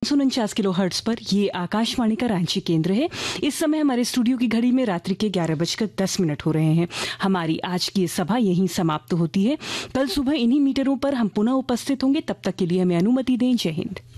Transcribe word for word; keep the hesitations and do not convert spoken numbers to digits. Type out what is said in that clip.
उनचास kilo hertz पर ये आकाशवाणी का रांची केंद्र है। इस समय हमारे स्टूडियो की घड़ी में रात्रि के ग्यारह बजकर दस मिनट हो रहे हैं। हमारी आज की सभा यहीं समाप्त होती है। कल सुबह इन्हीं मीटरों पर हम पुनः उपस्थित होंगे। तब तक के लिए हमें अनुमति दें। जय हिंद।